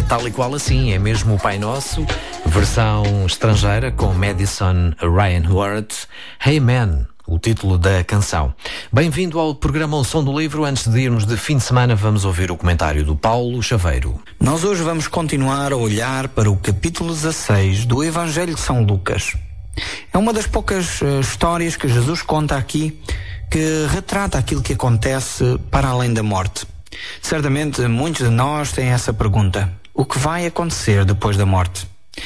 tal e qual assim, é mesmo o Pai Nosso, versão estrangeira com Madison Ryan Ward, Hey Man, o título da canção. Bem-vindo ao programa O Som do Livro. Antes de irmos de fim de semana, vamos ouvir o comentário do Paulo Chaveiro. Nós hoje vamos continuar a olhar para o capítulo 16 do Evangelho de São Lucas. É uma das poucas histórias que Jesus conta aqui que retrata aquilo que acontece para além da morte. Certamente muitos de nós têm essa pergunta: o que vai acontecer depois da morte?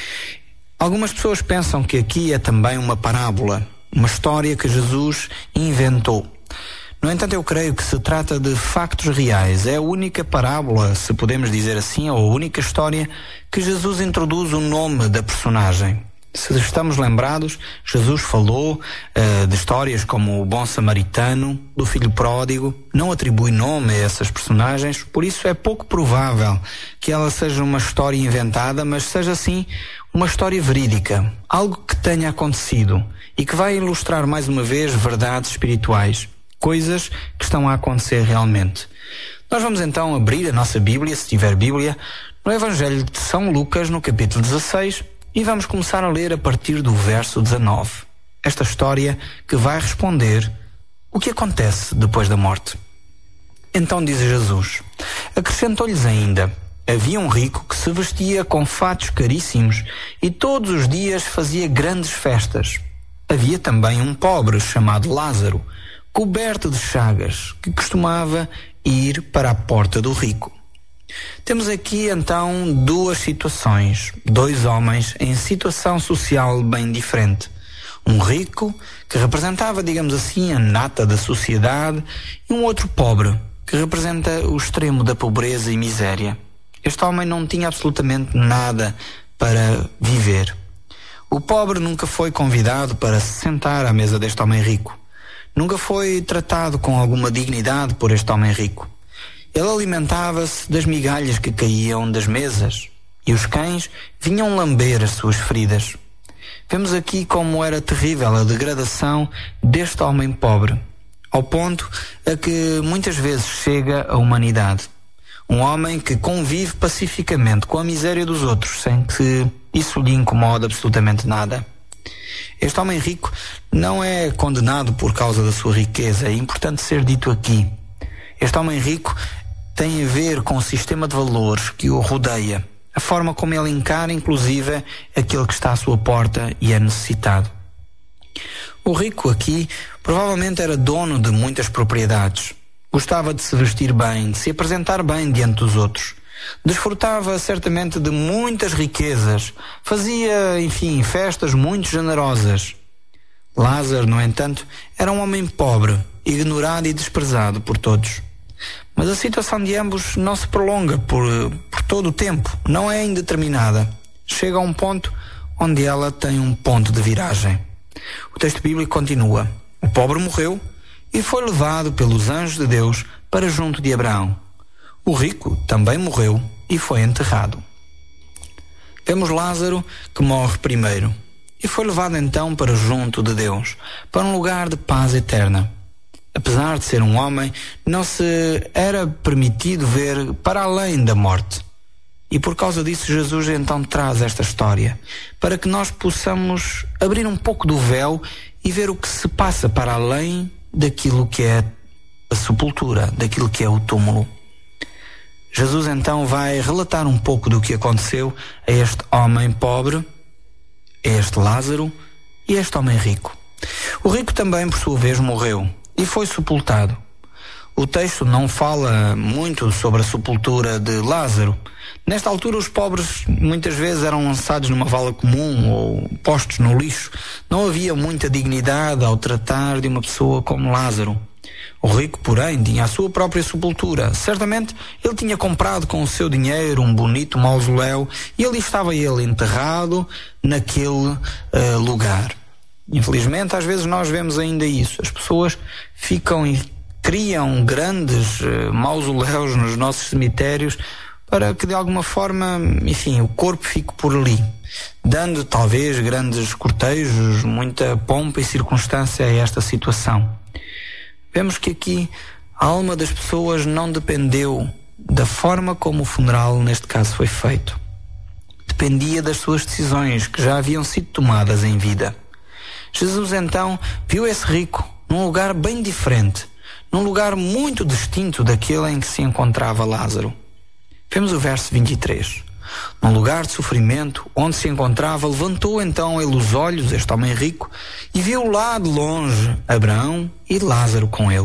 Algumas pessoas pensam que aqui é também uma parábola, uma história que Jesus inventou. No entanto, eu creio que se trata de factos reais. É a única parábola, se podemos dizer assim, ou a única história que Jesus introduz o nome da personagem. Se estamos lembrados, Jesus falou de histórias como o bom samaritano, do filho pródigo, não atribui nome a essas personagens, por isso é pouco provável que ela seja uma história inventada, mas seja sim uma história verídica, algo que tenha acontecido e que vai ilustrar mais uma vez verdades espirituais, coisas que estão a acontecer realmente. Nós vamos então abrir a nossa Bíblia, se tiver Bíblia, no Evangelho de São Lucas, no capítulo 16, e vamos começar a ler a partir do verso 19. Esta história que vai responder o que acontece depois da morte. Então diz Jesus: acrescentou-lhes ainda: havia um rico que se vestia com fatos caríssimos e todos os dias fazia grandes festas. Havia também um pobre chamado Lázaro, coberto de chagas, que costumava ir para a porta do rico. Temos aqui então duas situações, dois homens em situação social bem diferente. Um rico, que representava, digamos assim, a nata da sociedade, e um outro pobre, que representa o extremo da pobreza e miséria. Este homem não tinha absolutamente nada para viver. O pobre nunca foi convidado para se sentar à mesa deste homem rico. Nunca foi tratado com alguma dignidade por este homem rico. Ele alimentava-se das migalhas que caíam das mesas, e os cães vinham lamber as suas feridas. Vemos aqui como era terrível a degradação deste homem pobre, ao ponto a que muitas vezes chega a humanidade. Um homem que convive pacificamente com a miséria dos outros, sem que isso lhe incomode absolutamente nada. Este homem rico não é condenado por causa da sua riqueza, é importante ser dito aqui. Este homem rico tem a ver com o sistema de valores que o rodeia, a forma como ele encara, inclusive, aquele que está à sua porta e é necessitado. O rico aqui provavelmente era dono de muitas propriedades. Gostava de se vestir bem, de se apresentar bem diante dos outros. Desfrutava certamente de muitas riquezas. Fazia, enfim, festas muito generosas. Lázaro, no entanto, era um homem pobre, ignorado e desprezado por todos. Mas a situação de ambos não se prolonga por todo o tempo, não é indeterminada. Chega a um ponto onde ela tem um ponto de viragem. O texto bíblico continua: o pobre morreu e foi levado pelos anjos de Deus para junto de Abraão. O rico também morreu e foi enterrado. Vemos Lázaro, que morre primeiro, e foi levado então para junto de Deus, para um lugar de paz eterna. Apesar de ser um homem, não se era permitido ver para além da morte. E por causa disso Jesus então traz esta história, para que nós possamos abrir um pouco do véu e ver o que se passa para além daquilo que é a sepultura, daquilo que é o túmulo. Jesus então vai relatar um pouco do que aconteceu a este homem pobre, a este Lázaro e a este homem rico. O rico também, por sua vez, morreu e foi sepultado. O texto não fala muito sobre a sepultura de Lázaro. Nesta altura, os pobres muitas vezes eram lançados numa vala comum ou postos no lixo. Não havia muita dignidade ao tratar de uma pessoa como Lázaro. O rico, porém, tinha a sua própria sepultura. Certamente, ele tinha comprado com o seu dinheiro um bonito mausoléu e ali estava ele enterrado naquele lugar. Infelizmente, às vezes nós vemos ainda isso. As pessoas ficam e criam grandes mausoléus nos nossos cemitérios para que de alguma forma, enfim, o corpo fique por ali, dando talvez grandes cortejos, muita pompa e circunstância a esta situação. Vemos que aqui a alma das pessoas não dependeu da forma como o funeral, neste caso, foi feito. Dependia das suas decisões que já haviam sido tomadas em vida. Jesus então viu esse rico num lugar bem diferente, num lugar muito distinto daquele em que se encontrava Lázaro. Vemos o verso 23. Num lugar de sofrimento, onde se encontrava, levantou então ele os olhos, este homem rico, e viu lá de longe Abraão e Lázaro com ele.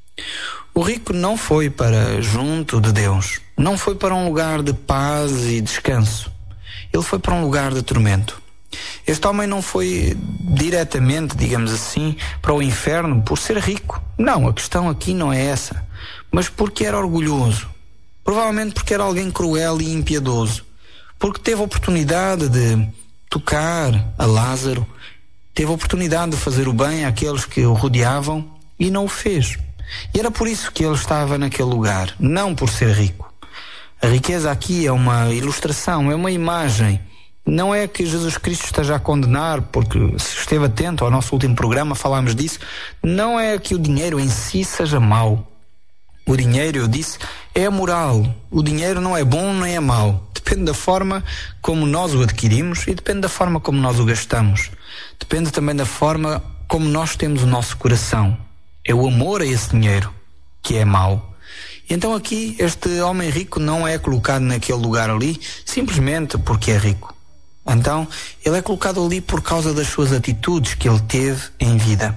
O rico não foi para junto de Deus, não foi para um lugar de paz e descanso. Ele foi para um lugar de tormento. Este homem não foi diretamente, digamos assim, para o inferno por ser rico. Não, a questão aqui não é essa. Mas porque era orgulhoso. Provavelmente porque era alguém cruel e impiedoso. Porque teve a oportunidade de tocar a Lázaro, teve a oportunidade de fazer o bem àqueles que o rodeavam e não o fez. E era por isso que ele estava naquele lugar, não por ser rico. A riqueza aqui é uma ilustração, é uma imagem. Não é que Jesus Cristo esteja a condenar, porque se esteve atento ao nosso último programa, falámos disso. Não é que o dinheiro em si seja mau. O dinheiro, eu disse, é moral. O dinheiro não é bom nem é mau. Depende da forma como nós o adquirimos e depende da forma como nós o gastamos. Depende também da forma como nós temos o nosso coração. É o amor a esse dinheiro que é mau. Então aqui este homem rico não é colocado naquele lugar ali simplesmente porque é rico. Então ele é colocado ali por causa das suas atitudes que ele teve em vida.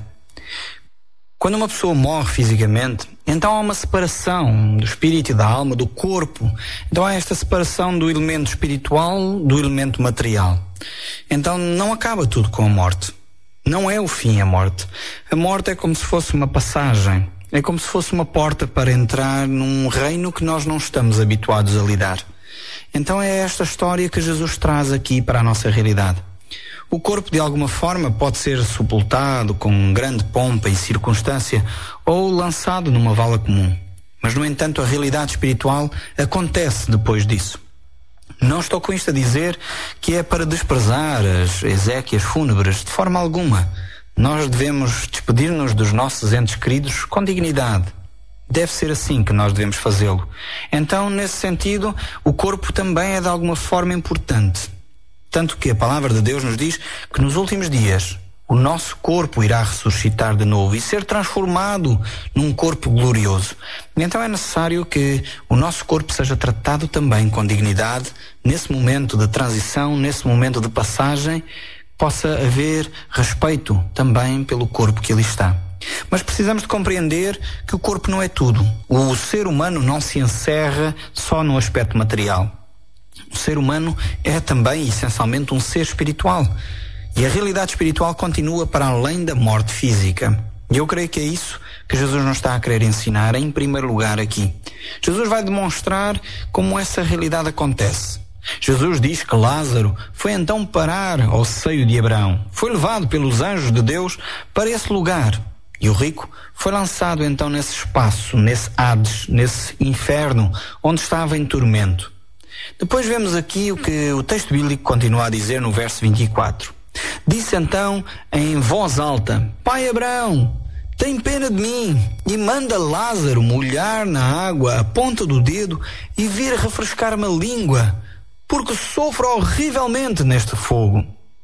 Quando uma pessoa morre fisicamente, então há uma separação do espírito e da alma, do corpo. Então há esta separação do elemento espiritual do elemento material. Então não acaba tudo com a morte. Não é o fim a morte. A morte é como se fosse uma passagem. É como se fosse uma porta para entrar num reino que nós não estamos habituados a lidar. Então é esta história que Jesus traz aqui para a nossa realidade. O corpo de alguma forma pode ser sepultado com grande pompa e circunstância ou lançado numa vala comum. Mas no entanto a realidade espiritual acontece depois disso. Não estou com isto a dizer que é para desprezar as exéquias fúnebres de forma alguma. Nós devemos despedir-nos dos nossos entes queridos com dignidade. Deve ser assim que nós devemos fazê-lo. Então, nesse sentido, o corpo também é de alguma forma importante. Tanto que a palavra de Deus nos diz que nos últimos dias o nosso corpo irá ressuscitar de novo e ser transformado num corpo glorioso. Então é necessário que o nosso corpo seja tratado também com dignidade, nesse momento de transição, nesse momento de passagem, possa haver respeito também pelo corpo que ali está. Mas precisamos de compreender que o corpo não é tudo. O ser humano não se encerra só no aspecto material. O ser humano é também, essencialmente, um ser espiritual. E a realidade espiritual continua para além da morte física. E eu creio que é isso que Jesus nos está a querer ensinar, em primeiro lugar, aqui. Jesus vai demonstrar como essa realidade acontece. Jesus diz que Lázaro foi então parar ao seio de Abraão. Foi levado pelos anjos de Deus para esse lugar. E o rico foi lançado então nesse espaço, nesse Hades, nesse inferno, onde estava em tormento. Depois vemos aqui o que o texto bíblico continua a dizer no verso 24. Disse então em voz alta: Pai Abraão, tem pena de mim e manda Lázaro molhar na água a ponta do dedo e vir refrescar-me a língua, porque sofro horrivelmente neste fogo.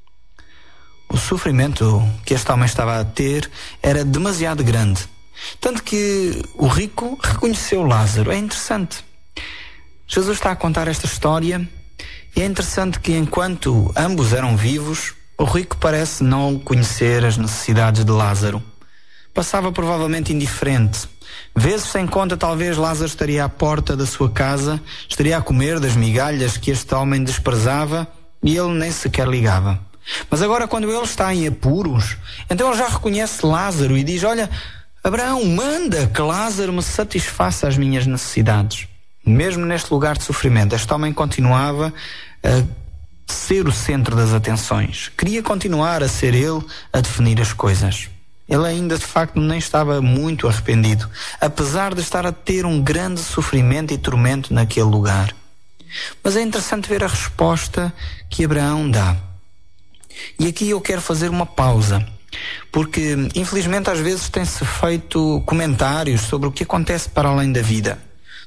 O sofrimento que este homem estava a ter era demasiado grande, tanto que o rico reconheceu Lázaro. É interessante. Jesus está a contar esta história e é interessante que enquanto ambos eram vivos, o rico parece não conhecer as necessidades de Lázaro. Passava provavelmente indiferente. Vezes sem conta, talvez Lázaro estaria à porta da sua casa, estaria a comer das migalhas que este homem desprezava e ele nem sequer ligava. Mas agora, quando ele está em apuros, então ele já reconhece Lázaro e diz: olha, Abraão, manda que Lázaro me satisfaça as minhas necessidades. Mesmo neste lugar de sofrimento, este homem continuava a ser o centro das atenções. Queria continuar a ser ele a definir as coisas. Ele ainda de facto nem estava muito arrependido, apesar de estar a ter um grande sofrimento e tormento naquele lugar. Mas é interessante ver a resposta que Abraão dá. E aqui eu quero fazer uma pausa, porque infelizmente às vezes tem-se feito comentários sobre o que acontece para além da vida.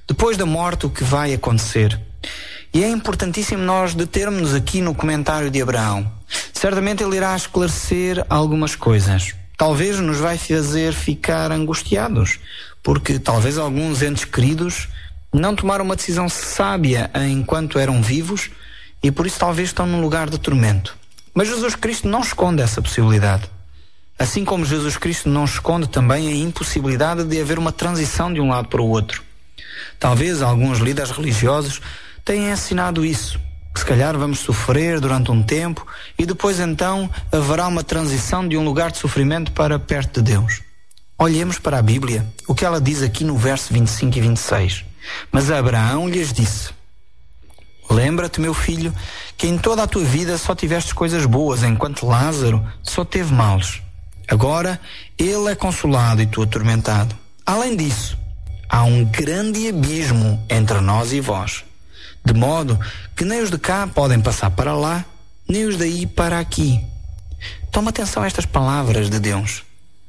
depois da morte o que vai acontecer. E é importantíssimo nós determos-nos aqui no comentário de Abraão. Certamente ele irá esclarecer algumas coisas. Talvez nos vai fazer ficar angustiados, porque talvez alguns entes queridos não tomaram uma decisão sábia enquanto eram vivos e por isso talvez estão num lugar de tormento. Mas Jesus Cristo não esconde essa possibilidade. Assim como Jesus Cristo não esconde também a impossibilidade de haver uma transição de um lado para o outro. Talvez alguns líderes religiosos tenham ensinado isso, que se calhar vamos sofrer durante um tempo e depois então haverá uma transição de um lugar de sofrimento para perto de Deus. Olhemos para a Bíblia, o que ela diz aqui no verso 25 e 26. Mas Abraão lhes disse: lembra-te, meu filho, que em toda a tua vida só tiveste coisas boas, enquanto Lázaro só teve males. Agora ele é consolado e tu atormentado. Além disso, há um grande abismo entre nós e vós, de modo que nem os de cá podem passar para lá, nem os daí para aqui. Toma atenção a estas palavras de Deus.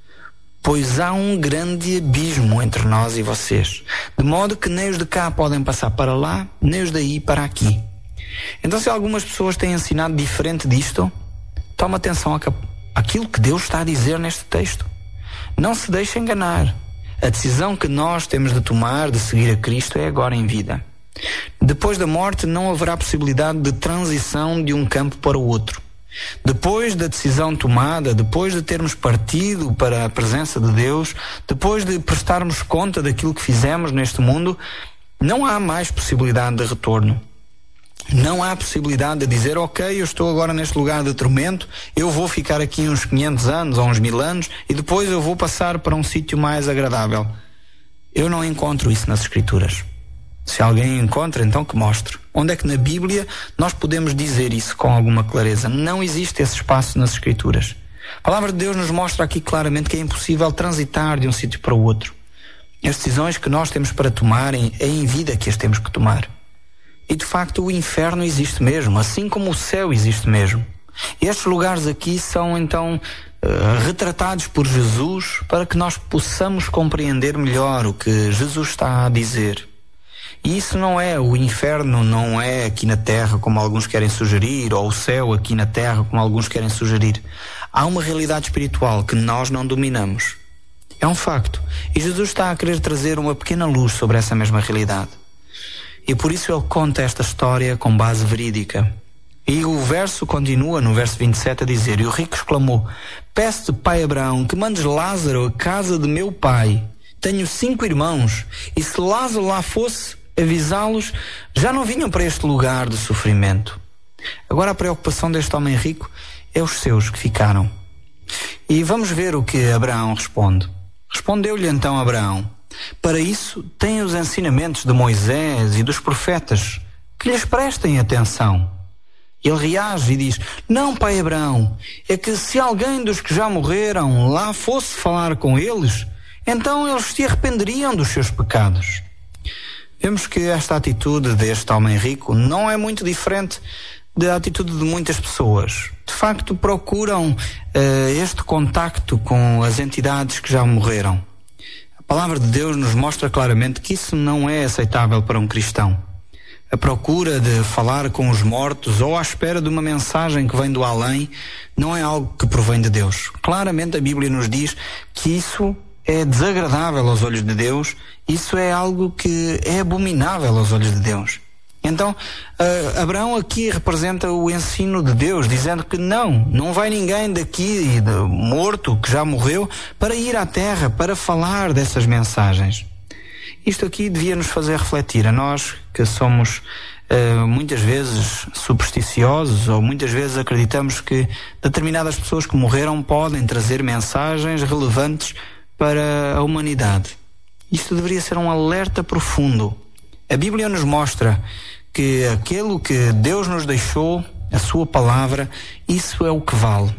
Pois há um grande abismo entre nós e vocês, de modo que nem os de cá podem passar para lá, nem os daí para aqui. Então, se algumas pessoas têm ensinado diferente disto, toma atenção àquilo que Deus está a dizer neste texto. Não se deixe enganar. A decisão que nós temos de tomar de seguir a Cristo é agora em vida. Depois da morte não haverá possibilidade de transição de um campo para o outro. Depois da decisão tomada, depois de termos partido para a presença de Deus, depois de prestarmos conta daquilo que fizemos neste mundo, não há mais possibilidade de retorno. Não há possibilidade de dizer: ok, eu estou agora neste lugar de tormento, eu vou ficar aqui uns 500 anos ou uns 1000 anos e depois eu vou passar para um sítio mais agradável. Eu não encontro isso nas Escrituras. Se alguém encontra, então que mostre. Onde é que na Bíblia nós podemos dizer isso com alguma clareza? Não existe esse espaço nas Escrituras. A palavra de Deus nos mostra aqui claramente que é impossível transitar de um sítio para o outro. As decisões que nós temos para tomar é em vida que as temos que tomar. E de facto o inferno existe mesmo, assim como o céu existe mesmo. E estes lugares aqui são então retratados por Jesus para que nós possamos compreender melhor o que Jesus está a dizer. E isso não é, o inferno não é aqui na terra como alguns querem sugerir, ou o céu aqui na terra como alguns querem sugerir. Há uma realidade espiritual que nós não dominamos. É um facto. E Jesus está a querer trazer uma pequena luz sobre essa mesma realidade. E por isso ele conta esta história com base verídica. E o verso continua no verso 27 a dizer: e o rico exclamou: peço-te, pai Abraão, que mandes Lázaro à casa de meu pai. Tenho 5 irmãos, e se Lázaro lá fosse avisá-los, já não vinham para este lugar de sofrimento. Agora a preocupação deste homem rico é os seus que ficaram. E vamos ver o que Abraão responde. Respondeu-lhe então Abraão: para isso têm os ensinamentos de Moisés e dos profetas, que lhes prestem atenção. Ele reage e diz: não, pai Abraão, é que se alguém dos que já morreram lá fosse falar com eles, então eles se arrependeriam dos seus pecados. Vemos que esta atitude deste homem rico não é muito diferente da atitude de muitas pessoas. De facto, procuram este contacto com as entidades que já morreram. A palavra de Deus nos mostra claramente que isso não é aceitável para um cristão. A procura de falar com os mortos ou à espera de uma mensagem que vem do além não é algo que provém de Deus. Claramente a Bíblia nos diz que isso é desagradável aos olhos de Deus, isso é algo que é abominável aos olhos de Deus. Então, Abraão aqui representa o ensino de Deus, dizendo que não vai ninguém daqui morto, que já morreu, para ir à terra, para falar dessas mensagens. Isto aqui devia nos fazer refletir, a nós que somos muitas vezes supersticiosos, ou muitas vezes acreditamos que determinadas pessoas que morreram podem trazer mensagens relevantes para a humanidade. Isto deveria ser um alerta profundo. A Bíblia nos mostra que aquilo que Deus nos deixou, a sua palavra, isso é o que vale.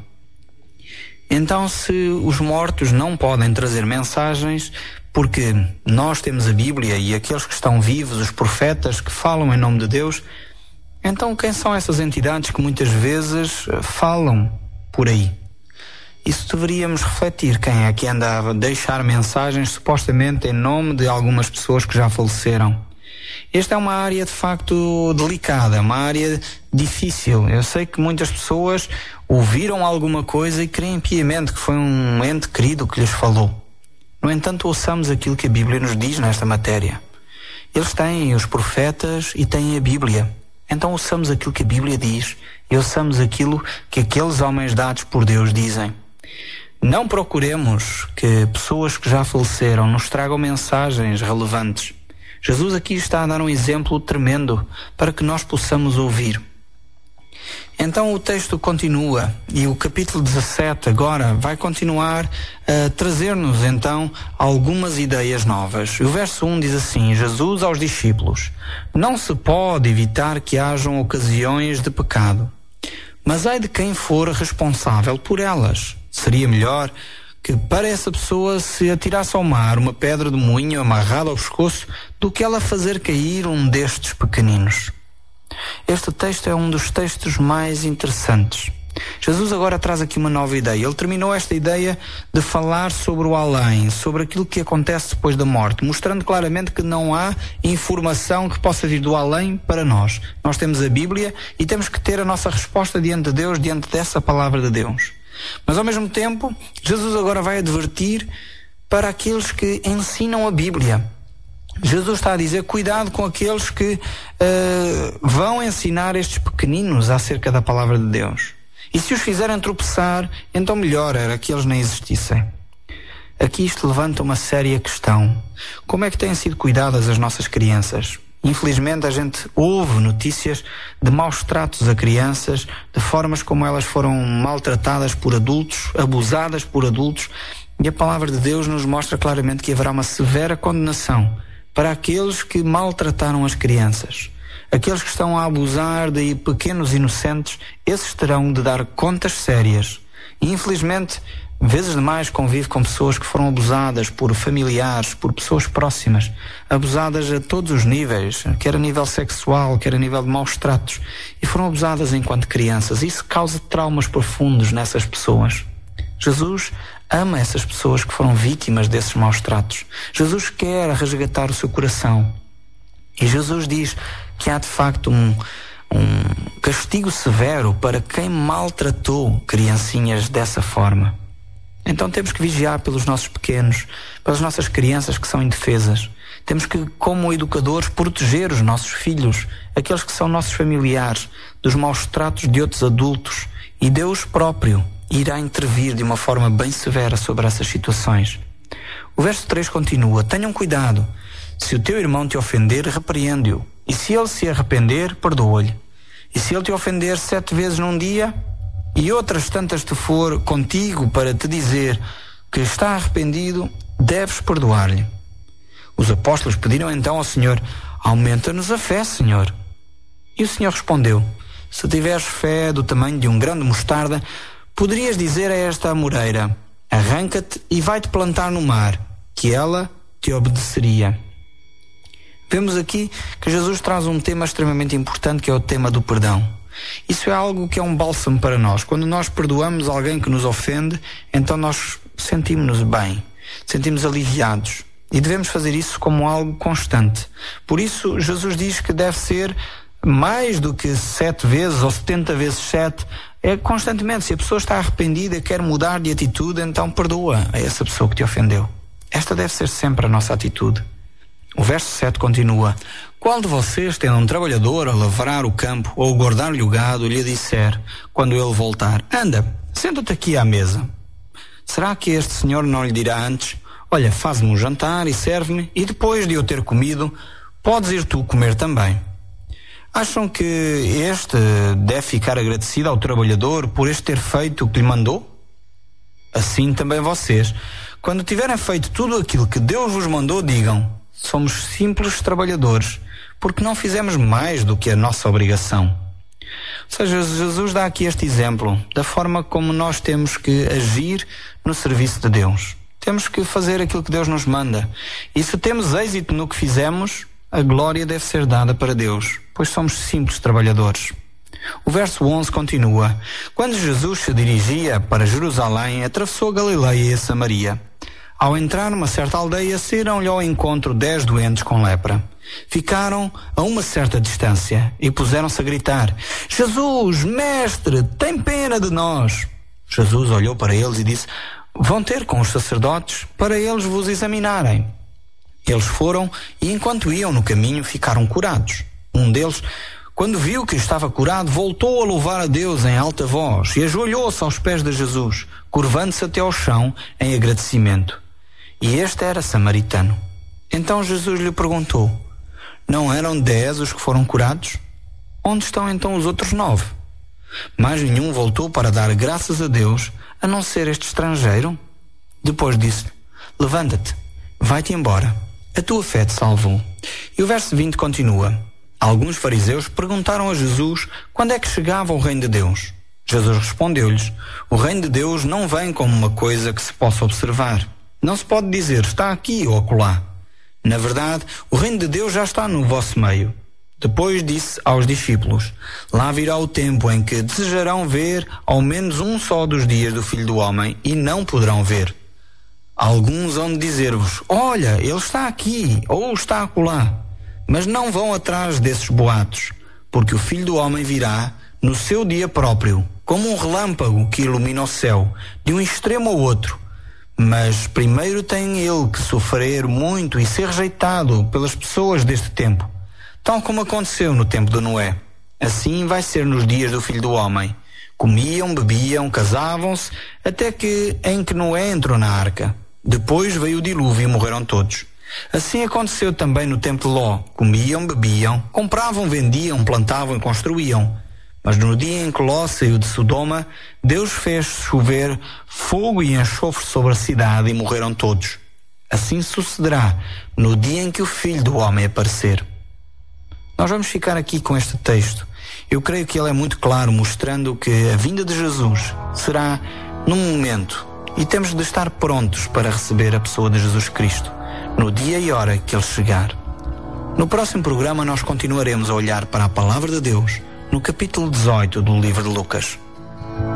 Então, se os mortos não podem trazer mensagens, porque nós temos a Bíblia e aqueles que estão vivos, os profetas que falam em nome de Deus, então quem são essas entidades que muitas vezes falam por aí? Isso deveríamos refletir. Quem é que anda a deixar mensagens supostamente em nome de algumas pessoas que já faleceram? Esta é uma área de facto delicada, uma área difícil. Eu sei que muitas pessoas ouviram alguma coisa e creem piamente que foi um ente querido que lhes falou. No entanto, ouçamos aquilo que a Bíblia nos diz nesta matéria. Eles têm os profetas e têm a Bíblia. Então ouçamos aquilo que a Bíblia diz e ouçamos aquilo que aqueles homens dados por Deus dizem. Não procuremos que pessoas que já faleceram nos tragam mensagens relevantes. Jesus aqui está a dar um exemplo tremendo para que nós possamos ouvir. Então o texto continua e o capítulo 17 agora vai continuar a trazer-nos então algumas ideias novas. O verso 1 diz assim: Jesus aos discípulos: não se pode evitar que hajam ocasiões de pecado, mas ai de quem for responsável por elas. Seria melhor que para essa pessoa se atirasse ao mar uma pedra de moinho amarrada ao pescoço do que ela fazer cair um destes pequeninos. Este texto é um dos textos mais interessantes. Jesus agora traz aqui uma nova ideia. Ele terminou esta ideia de falar sobre o além, sobre aquilo que acontece depois da morte, mostrando claramente que não há informação que possa vir do além para nós. Nós temos a Bíblia e temos que ter a nossa resposta diante de Deus, diante dessa palavra de Deus. Mas ao mesmo tempo, Jesus agora vai advertir para aqueles que ensinam a Bíblia. Jesus está a dizer: cuidado com aqueles que vão ensinar estes pequeninos acerca da palavra de Deus. E se os fizerem tropeçar, então melhor era que eles nem existissem. Aqui isto levanta uma séria questão. Como é que têm sido cuidadas as nossas crianças? Infelizmente a gente ouve notícias de maus tratos a crianças, de formas como elas foram maltratadas por adultos, abusadas por adultos, e a palavra de Deus nos mostra claramente que haverá uma severa condenação para aqueles que maltrataram as crianças. Aqueles que estão a abusar de pequenos inocentes, esses terão de dar contas sérias. E infelizmente, vezes demais convive com pessoas que foram abusadas por familiares, por pessoas próximas, abusadas a todos os níveis, quer a nível sexual, quer a nível de maus tratos, e foram abusadas enquanto crianças. Isso causa traumas profundos nessas pessoas. Jesus ama essas pessoas que foram vítimas desses maus tratos. Jesus quer resgatar o seu coração. E Jesus diz que há de facto um castigo severo para quem maltratou criancinhas dessa forma. Então temos que vigiar pelos nossos pequenos, pelas nossas crianças que são indefesas. Temos que, como educadores, proteger os nossos filhos, aqueles que são nossos familiares, dos maus tratos de outros adultos. E Deus próprio irá intervir de uma forma bem severa sobre essas situações. O verso 3 continua: tenham cuidado. Se o teu irmão te ofender, repreende-o. E se ele se arrepender, perdoa-lhe. E se ele te ofender 7 vezes num dia, e outras tantas te for contigo para te dizer que está arrependido, deves perdoar-lhe. Os apóstolos pediram então ao Senhor: aumenta-nos a fé, Senhor. E o Senhor respondeu: se tiveres fé do tamanho de um grão de mostarda, poderias dizer a esta amoreira: arranca-te e vai-te plantar no mar, que ela te obedeceria. Vemos aqui que Jesus traz um tema extremamente importante, que é o tema do perdão. Isso é algo que é um bálsamo para nós. Quando nós perdoamos alguém que nos ofende, então nós sentimos-nos bem, sentimos aliviados. E devemos fazer isso como algo constante. Por isso, Jesus diz que deve ser mais do que 7 vezes ou 70 vezes 7. É constantemente. Se a pessoa está arrependida e quer mudar de atitude, então perdoa a essa pessoa que te ofendeu. Esta deve ser sempre a nossa atitude. O verso 7 continua: qual de vocês, tendo um trabalhador a lavrar o campo ou guardar-lhe o gado, lhe disser, quando ele voltar: anda, senta-te aqui à mesa? Será que este senhor não lhe dirá antes: olha, faz-me um jantar e serve-me, e depois de eu ter comido, podes ir tu comer também? Acham que este deve ficar agradecido ao trabalhador por este ter feito o que lhe mandou? Assim também vocês, quando tiverem feito tudo aquilo que Deus vos mandou, digam: somos simples trabalhadores, porque não fizemos mais do que a nossa obrigação. Ou seja, Jesus dá aqui este exemplo da forma como nós temos que agir no serviço de Deus. Temos que fazer aquilo que Deus nos manda. E se temos êxito no que fizemos, a glória deve ser dada para Deus, pois somos simples trabalhadores. O verso 11 continua: quando Jesus se dirigia para Jerusalém, atravessou Galileia e Samaria. Ao entrar numa certa aldeia, saíram-lhe ao encontro 10 doentes com lepra. Ficaram a uma certa distância e puseram-se a gritar: Jesus, mestre, tem pena de nós. Jesus olhou para eles e disse: vão ter com os sacerdotes para eles vos examinarem. Eles foram e, enquanto iam no caminho, ficaram curados. Um deles, quando viu que estava curado, voltou a louvar a Deus em alta voz e ajoelhou-se aos pés de Jesus, curvando-se até ao chão em agradecimento. E este era samaritano. Então Jesus lhe perguntou: não eram 10 os que foram curados? Onde estão então os outros 9? Mais nenhum voltou para dar graças a Deus, a não ser este estrangeiro. Depois disse-lhe: levanta-te, vai-te embora, a tua fé te salvou. E o verso 20 continua: alguns fariseus perguntaram a Jesus quando é que chegava o reino de Deus. Jesus respondeu-lhes: o reino de Deus não vem como uma coisa que se possa observar. Não se pode dizer está aqui ou acolá. Na verdade, o reino de Deus já está no vosso meio. Depois disse aos discípulos: lá virá o tempo em que desejarão ver ao menos um só dos dias do Filho do Homem e não poderão ver. Alguns hão de dizer-vos: olha, ele está aqui ou está acolá. Mas não vão atrás desses boatos, porque o Filho do Homem virá no seu dia próprio, como um relâmpago que ilumina o céu, de um extremo ao outro. Mas primeiro tem ele que sofrer muito e ser rejeitado pelas pessoas deste tempo, tal como aconteceu no tempo de Noé. Assim vai ser nos dias do Filho do Homem. Comiam, bebiam, casavam-se, até que em que Noé entrou na arca. Depois veio o dilúvio e morreram todos. Assim aconteceu também no tempo de Ló. Comiam, bebiam, compravam, vendiam, plantavam e construíam. Mas no dia em que Ló saiu de Sodoma, Deus fez chover fogo e enxofre sobre a cidade e morreram todos. Assim sucederá no dia em que o Filho do Homem aparecer. Nós vamos ficar aqui com este texto. Eu creio que ele é muito claro, mostrando que a vinda de Jesus será num momento e temos de estar prontos para receber a pessoa de Jesus Cristo, no dia e hora que ele chegar. No próximo programa nós continuaremos a olhar para a Palavra de Deus, no capítulo 18 do livro de Lucas.